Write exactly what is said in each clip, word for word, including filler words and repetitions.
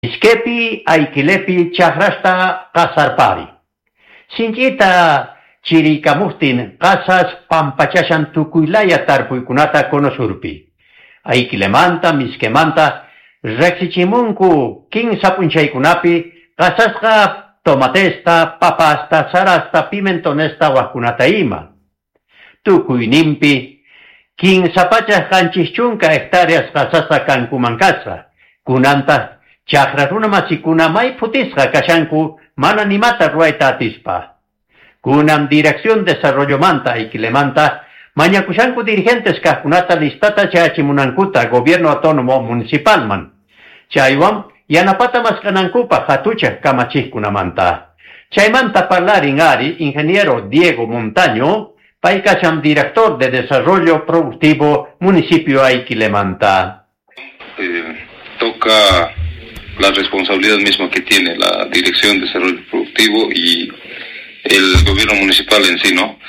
Iskepi aikilepi chakrasta kasarpari. Sinchita chirikamustin kasas pampachashan tukuylaya tarpuykunata konosurpi. Aikilemanta, miskemanta, rexichimunku kin sapunchaykunapi kasasqa tomatesta, papasta, sarasta, pimentonesta wakunata ima. Tukuyninpi kin sapachas kanchischunka hectáreas kasasa kankumankasa. Kunanta chakra runa masikuna may putisqa kashanku mana nimata ruayta atispa. Kunam Dirección Desarrollo Manta Aikilemanta mañakushanku dirigentes kajkunata listata chayachimunankuta Gobierno Autónomo Municipal man. Chaywan yanapata maskanankupa hatucha kamachijkunamanta. Chaymanta parlarin ari ingeniero Diego Montaño paikacham director de Desarrollo Productivo Municipio Aikilemanta. Eh, toca la responsabilidad misma que tiene la Dirección de Desarrollo Productivo y el gobierno municipal en sí, ¿no?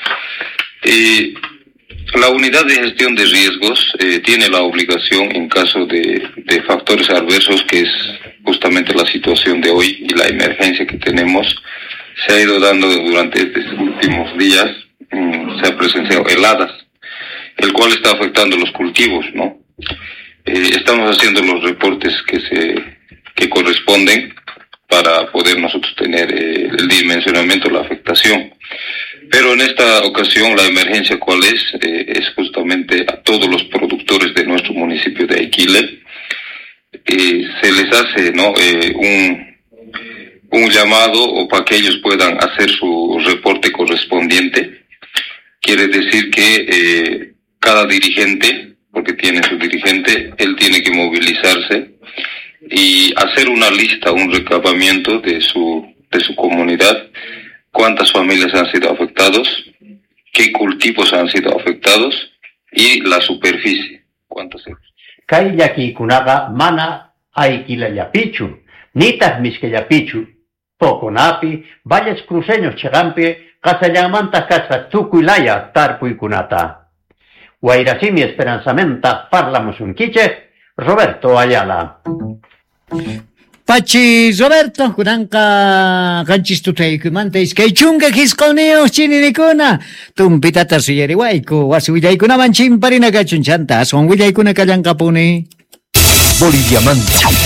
Eh, la unidad de gestión de riesgos eh, tiene la obligación en caso de, de factores adversos, que es justamente la situación de hoy y la emergencia que tenemos. Se ha ido dando durante estos últimos días, mmm, se ha presenciado heladas, el cual está afectando los cultivos, ¿no? Eh, estamos haciendo los reportes que se que corresponden para poder nosotros tener eh, el dimensionamiento de la afectación. Pero en esta ocasión la emergencia, ¿cuál es? Eh, es justamente a todos los productores de nuestro municipio de Aikile. Eh, se les hace, ¿no? eh, un, un llamado o para que ellos puedan hacer su reporte correspondiente. Quiere decir que eh, cada dirigente, porque tiene su dirigente, él tiene que movilizarse y hacer una lista, un recabamiento de su de su comunidad, cuántas familias han sido afectados, qué cultivos han sido afectados y la superficie, cuántos es. Kay llakikunaqa mana aikilallapichu, nitas miskellapichu, poconapi, valles cruceños chegampi, kasayamanta casa tukuylaya tarpuykunata. Guairasimi esperanzamenta parlamus unquiche, Roberto Ayala. Pachi Roberto, kuranka kanchistutaykumanta iskay chunka hisqawniyoq chininikuna tumpitata suyariwayku wasi willaykunaman chimparina kachunchanta aswan willaykuna kallankapuni. Boliviamanta.